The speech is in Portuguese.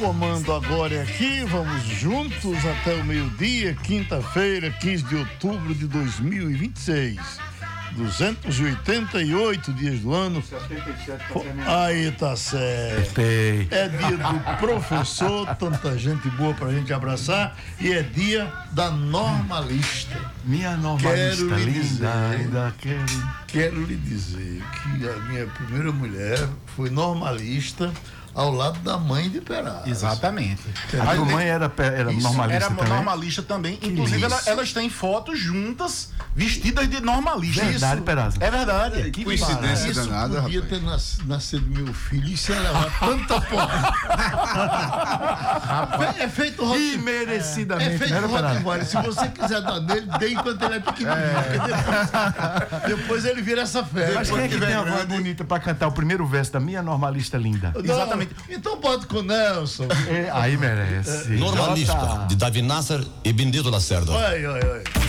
comando agora é aqui, vamos juntos até o meio-dia, quinta-feira, 15 de outubro de 2026. 288 dias do ano. 77 Aí tá certo. É dia do professor, tanta gente boa pra gente abraçar. E é dia da normalista. Minha normalista linda, Quero lhe dizer que a minha primeira mulher foi normalista ao lado da mãe de Perazzo. Exatamente. A tua mãe era normalista era também? normalista também. Inclusive, elas têm fotos juntas, vestidas de normalista. Verdade, Perazzo. É verdade. Que coincidência Isso danada, podia rapaz. ter nascido meu filho. Isso ia levar tanta porra. É feito Rottweiler. Imerecidamente. É feito Rottweiler. Se você quiser dar nele, dê enquanto ele é pequenininho. Porque depois ele vira essa fera. Mas quem é que tem a voz bonita pra cantar o primeiro verso da Minha Normalista Linda? Não, Exatamente. Então bota com o Nelson. Aí merece. Normalista, de Davi Nasser e Benedito Lacerda. Oi.